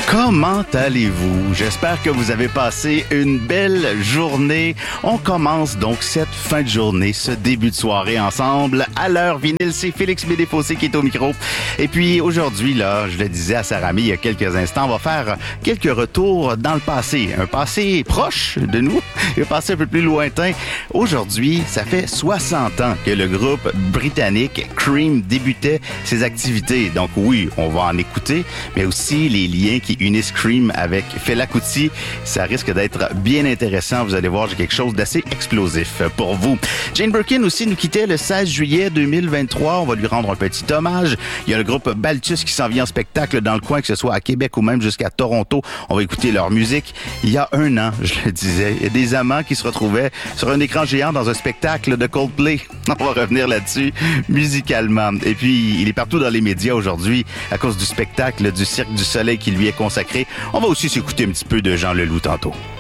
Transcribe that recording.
Comment allez-vous? J'espère que vous avez passé une belle journée. On commence donc cette fin de journée, ce début de soirée ensemble. À l'heure vinyle, c'est Félix Bédéfossé qui est au micro. Et puis aujourd'hui, là, je le disais à Sarah-Mé il y a quelques instants, on va faire quelques retours dans le passé. Un passé proche de nous, un passé un peu plus lointain. Aujourd'hui, ça fait 60 ans que le groupe britannique Cream débutait ses activités. Donc oui, on va en écouter, mais aussi les liens qui unissent Cream avec Fela Kuti. Ça risque d'être bien intéressant. Vous allez voir, j'ai quelque chose d'assez explosif pour vous. Jane Birkin aussi nous quittait le 16 juillet 2023. On va lui rendre un petit hommage. Il y a le groupe Balthus qui s'en vient en spectacle dans le coin, que ce soit à Québec ou même jusqu'à Toronto. On va écouter leur musique. Il y a un an, je le disais, il y a des amants qui se retrouvaient sur un écran géant dans un spectacle de Coldplay. On va revenir là-dessus musicalement. Et puis, il est partout dans les médias aujourd'hui à cause du spectacle du Cirque du Soleil qui lui est consacré. On va aussi s'écouter un petit peu de Jean Leloup tantôt.